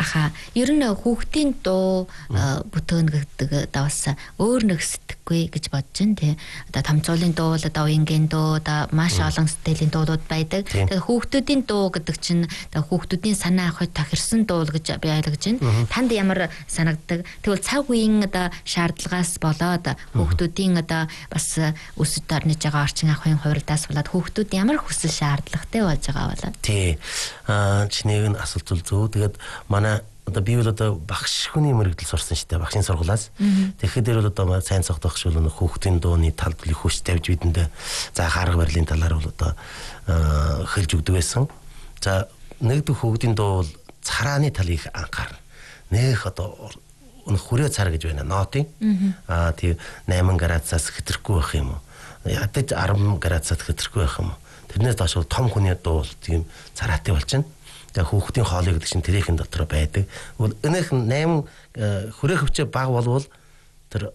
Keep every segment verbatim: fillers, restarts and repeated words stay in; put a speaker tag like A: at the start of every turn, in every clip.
A: аха ер нь хүүхдийн дуу бүтээн гэдэг давс өөр нэг сэтгэхгүй гэж бодож байна тий. Одоо томцоолын дуу, одоо уянгийн дуу, одоо маш олон стилийн дуулууд байдаг. Тэгэхээр хүүхдүүдийн дуу гэдэг чинь одоо хүүхдүүдийн санаа авахд тохирсон дуу гэж би ойлгож байна. Танд ямар санагддаг? Тэгвэл цаг үеийн одоо шаардлагаас болоод хүүхдүүдийн одоо бас өсөж дарнаж байгаа орчин ахуйн хувирдаас болоод хүүхдүүд ямар хүсэл шаардлагатай болж байгаа болоо.
B: Тий. Аа чиний энэ асуулт зөв. Тэгээд манай одоо би бол одоо багш хүний мэрэгдэл сурсан шүү дээ, багшийн сургуулиас. Тэгэхээр бол одоо сайн цогтох шүүл нөх хүүхдийн дууны талд их хүч тавьж бидэндээ за харга барилын талаар бол одоо хэлж өгдөг байсан. За нэгдүгээр хүүхдийн дуу бол царааны талыг анхаарна. Нэх одоо хүрээ цар гэж байна нотын. Аа тий найман градусаас хэтрэхгүй байх юм уу? Ядаж арван градусаас хэтрэхгүй байх юм уу? Тэрнээс доош бол том хүний дуу бол тийм цараатай болчихно. Тэгээ хүүхдийн хоолой гэдэг чинь тэрийнхэн дотор байдаг. Өнөөх найман хүрээ хөвчөө баг болвол тэр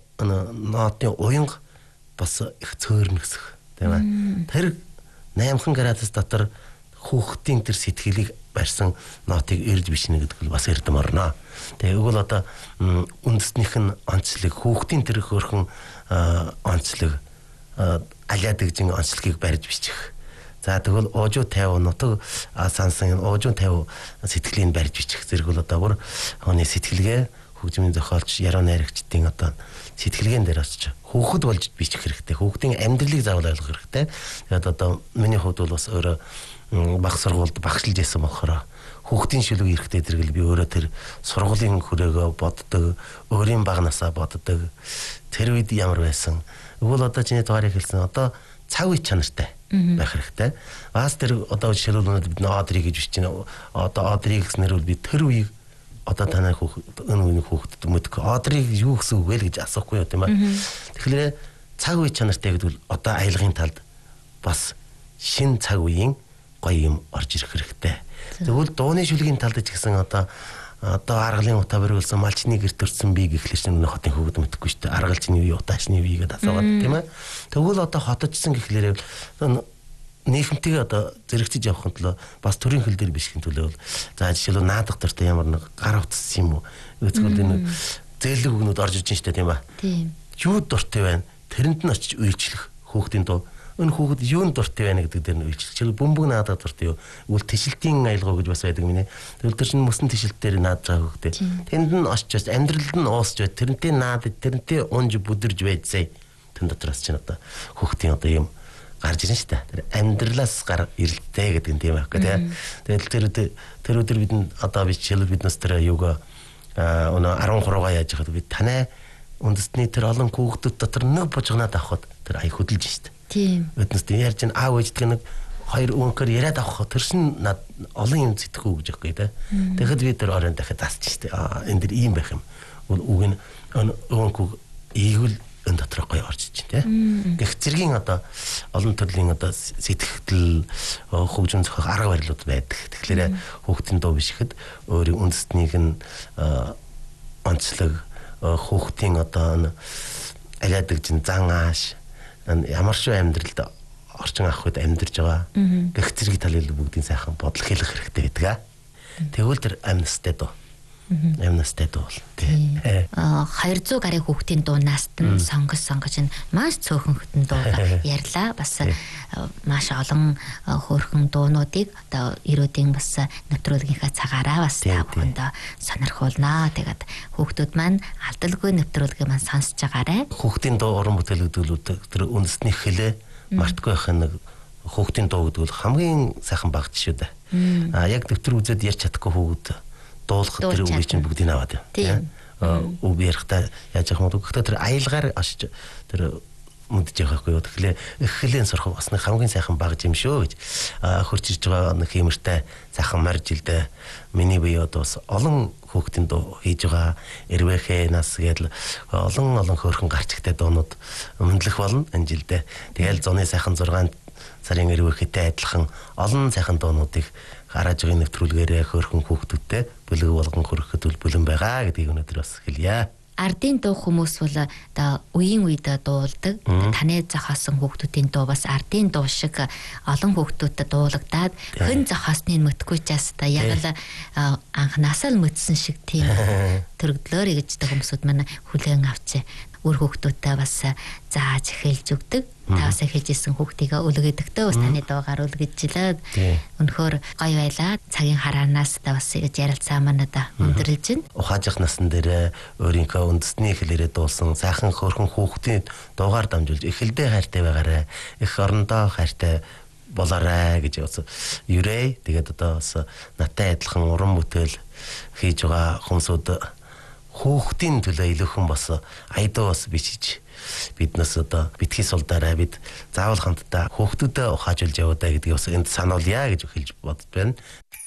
B: нотын уянга бас их цөөрнөсөх тийм ээ. Тэр наймхан градус дотор хүүхдийн тэр сэтгэлийг барьсан нотыг эрж бичнэ гэдэг нь бас эрдэм орно. Тэгээ өгвөл одоо үндэснийх нь онцлог хүүхдийн тэр хөөрхөн онцлог алиадэгжин онцлогийг барьж бичих. За тэгвэл уужуу тавь нутаг сансан уужуу тавь сэтгэлийг барьж бичих зэрэг бол одоо бүр хүний сэтгэлгээ хөгжмийн зохиолч яруу найрагчдын одоо сэтгэлгээн дээр очиж хүүхэд болж бичих хэрэгтэй. Хүүхдийн амьдралыг заавал ойлгох хэрэгтэй. Тэгээд одоо миний хувьд бол бас өөрөө баг сургуульд багшилж байсан болохоор хүүхдийн шүлэг эрэхтэй зэрэгэл би өөрөө тэр сургуулийн хүрээгөө боддог, өөрийн баг насаа боддог. Тэр үед ямар байсан. Өгвөл одоо чиний дугаарыг хэлсэн одоо цаг үе чанартай байх хэрэгтэй. Бас тэр одоо жишээлбэл бид Одрий гэж бичиж байна. Одоо Одрий гэснээр бол би тэр үеийг одоо танай хүүхэд энэ үеийн хүүхдэд мэдэх Одрийг юу гэсэн үг вэ гэж асуухгүй юу тийм ээ. Тэгэхээр цаг үе чанартай гэдэг бол одоо аялгын талд бас шин цаг үеийн гоё юм орж ирэх хэрэгтэй. Тэгвэл дууны шүлгийн талд ч гэсэн одоо одоо аргалын утаа бариулсан малчны гэрт төрсэн би гэхлээр чинь хотын хүүхэд мэдхгүй шүү дээ. Аргалчны бие утаачны бие гэдэг асуугаад тийм ээ. Тэгвэл одоо хоточсон гэхлээр нийгэмтэйгээ одоо зэрэгцэж явахын тулд бас төрийн хөл дээр бишхэн төлөө за жишээлбэл наадах дуртай ямар нэг гар утсан юм уу эсвэл энэ зээлэг өгнүүд орж иж штэ тийм ба тийм юу дуртай байна тэрэнд нь очиж үйлчлэх хүүхдийн дуу энэ хүүхэд юунд дуртай байна гэдэг дээр нь үйлчлэх жишээлбэл бөмбөг наадах дуртай юу тэгвэл тишэлтийн аялгаа гэж бас байдаг минь тэгвэл тэр чинь мөсөн тишэлт дээр наадж байгаа хүүхдээ тэнд нь очиж амьдралд нь уусч бай тэрнтэй наадад тэрнтэй унж бүдэрж байцээ тэн дотроос чинь одоо хүүхдийн одоо юм гарч ирнэ шүү дээ. Тэр амьдралаас гар ирэлттэй гэдэг юм тийм байхгүй тий. Тэгэл тэр тэр өдөр бид одоо би жишээлбэл биднээс тэр юугаа өнөө арван гурав яаж яхад би танай үндэсний тэр олон хүүхдүүд дотор нэг бужигнаад авахд тэр ая хөдөлж шүү дээ. Тийм. Өднөс тийм ярьж ин аав ээждэг нэг хоёр өнкөр яриад авах тэр шин олон юм сэтгэхгүй гэж байхгүй тий. Тэгэхэд би тэр оройн дахиад засч шүү дээ. Аа энэ дэр ийм байх юм. Үг нь өнкөг ийгэл энэ дотор гоё орж ич тий. Гэх зэргийн одоо олон төрлийн одоо сэтгэл хөгжим зохиох арга барилууд байдаг. Тэгэхээр хүүхдийн дуу бишгэд өөрийн үндэснийг нь онцлог хүүхдийн одоо алиадэгжин зан ааш ямар ч амьдралд орчин авах үед амьдарч байгаа. Гэх зэрэг талыг бүгдийн сайхан бодлого хэлэх хэрэгтэй гэдэг аа. Тэгвэл тэр амнастай дуу амнастай дуу тий.
A: Аа хоёр зуун гаруй хүүхдийн дуунаас нь сонгож сонгож нь маш цөөхөн хөтөн дуу ярьлаа. Бас маш олон хөөрхөн дуунуудыг одоо ирүүдийн бас нэвтрүүлгийнхаа цагаараа бас та бүхэнд сонирхуулнаа. Тэгээд хүүхдүүд маань алдалгүй нэвтрүүлгийг маань сонсож байгаарай.
B: Хүүхдийн дуу уран бүтээлүүд тэр үндэсний хэлээ мартгүй байх нэг хүүхдийн дуу гэдэг бол хамгийн сайхан багт шүү дээ. Аа яг дэвтэр үзээд ярьж чадахгүй хүүхэд дуулах тэр үгийг чинь бүгдийг аваад тийм үг ярихтаа яаж явах юм бэ гэхдээ тэр аялгаар ашиж тэр мэдж явах байхгүй юу тэгэхээр эхлэлийн сурах бас нэг хамгийн сайхан баг юм шүү гэж хурж ирж байгаа нэг хэмэртэй сайхан марж илдэ миний бие одоо бас олон хүүхдийн дуу хийж байгаа эрвэхэ нас гэдэл олон олон хөөрхөн гарчигтай дуунууд мөндлөх болно энэ жилдээ тэгэл зуны сайхан зургаан сарын эрвэхэтэй адилхан олон сайхан дуунуудыг гараж байгаа нэвтрүүлгээрээ хөөрхөн хүүхдүүдтэй бүлэг болгон хөрөхөд бол бүлэн байгаа гэдгийг өнөөдөр бас хэлье.
A: ардын дуу хүмүүс бол одоо үеийн үед дуулдаг. Таны зохиосон хүүхдүүдийн дуу бас ардын дуу шиг олон хүүхдүүдэд дуулагдаад хэн зохиосныг мэдгүй ч бас одоо яг л анханасаа л мэдсэн шиг тийм төрөгдлөөр гэж хүмүүсүүд манай хүлээн авч өөр хүүхдүүдтэй бас зааж эхэлж өгдөг. Таасаа хэлж исэн хүүхдийгээ үлгэдэгтэй бас таны дуугаар үлгэжлээ. Өнөхөр гоё байлаа. Цагийн хараанаас та бас ингэж ярилцаа манада өндөрлж байна.
B: Ухаажих насан дээр өөрийнхөө үндэсний хэлээрээ дуулсан сайхан хөөрхөн хүүхдийн дуугаар дамжуулж эхэлдээ хайртай байгаарай. Их орондоо хайртай болоорой гэж бас юрэ. Тэгээд одоо бас надтай адилхан уран бүтээл хийж байгаа хүмүүсүүд хүүхдийн төлөө илүүхэн бас аядуу бас бичиж биднээс одоо битгий сулдаарай бид заавал хамтдаа хүүхдүүдэд ухаажуулж явуудаа гэдгийг бас энд сануулъя гэж хэлж бодд байна.